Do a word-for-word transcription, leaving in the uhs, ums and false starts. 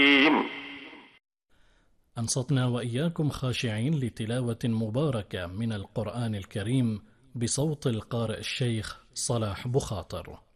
أنصتنا وإياكم خاشعين لتلاوة مباركة من القرآن الكريم بصوت القارئ الشيخ صلاح بخاطر.